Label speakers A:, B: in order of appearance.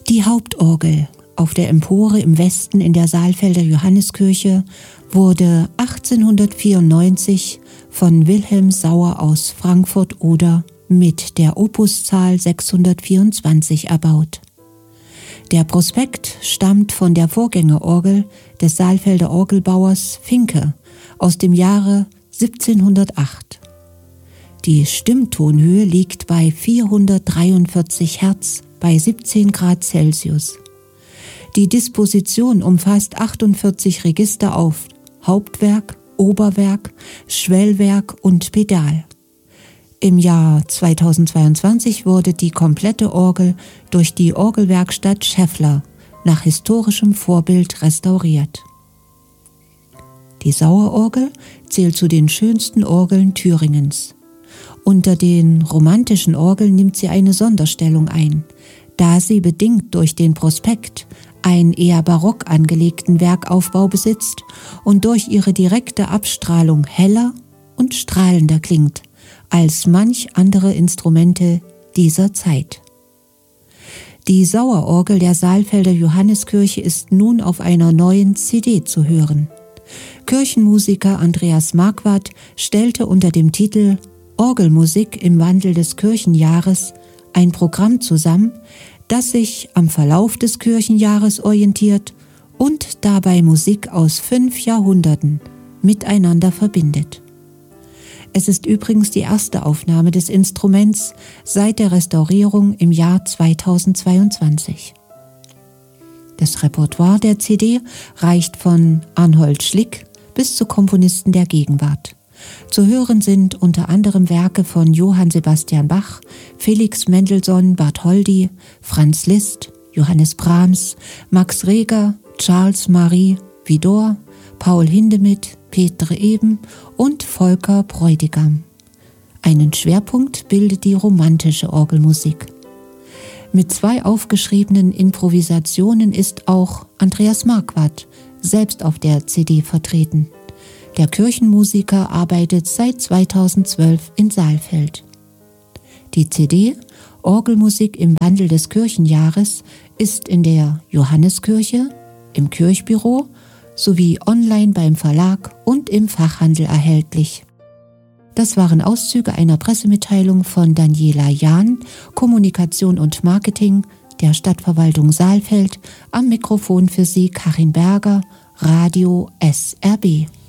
A: Die Hauptorgel auf der Empore im Westen in der Saalfelder Johanneskirche wurde 1894 von Wilhelm Sauer aus Frankfurt-Oder mit der Opuszahl 624 erbaut. Der Prospekt stammt von der Vorgängerorgel des Saalfelder Orgelbauers Finke aus dem Jahre 1708. Die Stimmtonhöhe liegt bei 443 Hertz bei 17 Grad Celsius. Die Disposition umfasst 48 Register auf Hauptwerk, Oberwerk, Schwellwerk und Pedal. Im Jahr 2022 wurde die komplette Orgel durch die Orgelwerkstatt Scheffler nach historischem Vorbild restauriert. Die Sauerorgel zählt zu den schönsten Orgeln Thüringens. Unter den romantischen Orgeln nimmt sie eine Sonderstellung ein, da sie bedingt durch den Prospekt einen eher barock angelegten Werkaufbau besitzt und durch ihre direkte Abstrahlung heller und strahlender klingt als manch andere Instrumente dieser Zeit. Die Sauerorgel der Saalfelder Johanneskirche ist nun auf einer neuen CD zu hören. Kirchenmusiker Andreas Marquardt stellte unter dem Titel Orgelmusik im Wandel des Kirchenjahres ein Programm zusammen, das sich am Verlauf des Kirchenjahres orientiert und dabei Musik aus 5 Jahrhunderten miteinander verbindet. Es ist übrigens die erste Aufnahme des Instruments seit der Restaurierung im Jahr 2022. Das Repertoire der CD reicht von Arnold Schlick bis zu Komponisten der Gegenwart. Zu hören sind unter anderem Werke von Johann Sebastian Bach, Felix Mendelssohn Bartholdy, Franz Liszt, Johannes Brahms, Max Reger, Charles Marie Widor, Paul Hindemith, Petre Eben und Volker Bräutigam. Einen Schwerpunkt bildet die romantische Orgelmusik. Mit 2 aufgeschriebenen Improvisationen ist auch Andreas Marquardt selbst auf der CD vertreten. Der Kirchenmusiker arbeitet seit 2012 in Saalfeld. Die CD Orgelmusik im Wandel des Kirchenjahres ist in der Johanneskirche, im Kirchbüro sowie online beim Verlag und im Fachhandel erhältlich. Das waren Auszüge einer Pressemitteilung von Daniela Jahn, Kommunikation und Marketing der Stadtverwaltung Saalfeld. Am Mikrofon für Sie Karin Berger, Radio SRB.